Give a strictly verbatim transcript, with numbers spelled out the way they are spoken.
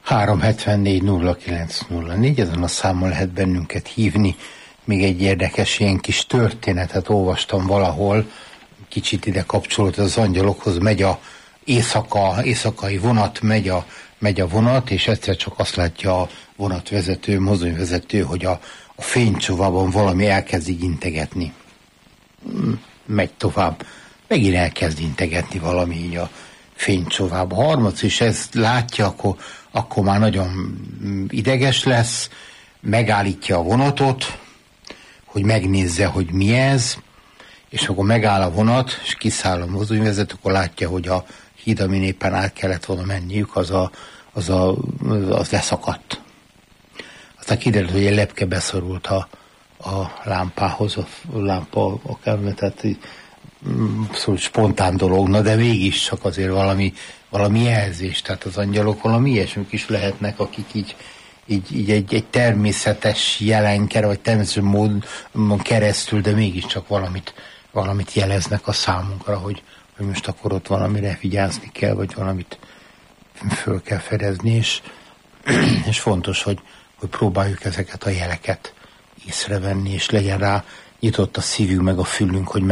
három hetvennégy nulla kilenc nulla négy, ezen a számon lehet bennünket hívni. Még egy érdekes ilyen kis történetet olvastam valahol, kicsit ide kapcsolódott az angyalokhoz, megy a éjszaka, éjszakai vonat, megy a, megy a vonat, és egyszer csak azt látja a vonatvezető, mozdonyvezető, hogy a, a fénycsóvában valami elkezd így integetni. Megy tovább, megint elkezd integetni valami így a fénycsóvába. Ha harmadszor is ezt látja, akkor, akkor már nagyon ideges lesz, megállítja a vonatot, hogy megnézze, hogy mi ez, és akkor megáll a vonat, és kiszáll a mozdonyvezető, akkor látja, hogy a híd, amin éppen át kellett volna menniük, az, a, az, a, az leszakadt. Aztán kiderült, hogy egy lepke beszorult a, a lámpához, a lámpa, a kemletet, szóval spontán dolog, na de mégis csak azért valami, valami jelzés, tehát az angyalok valami ilyesmik is lehetnek, akik így, így, így egy, egy természetes jelenker, vagy természetes módon keresztül, de mégiscsak valamit, valamit jeleznek a számunkra, hogy, hogy most akkor ott valamire vigyázni kell, vagy valamit föl kell fedezni, és, és fontos, hogy, hogy próbáljuk ezeket a jeleket észrevenni, és legyen rá nyitott a szívünk meg a fülünk, hogy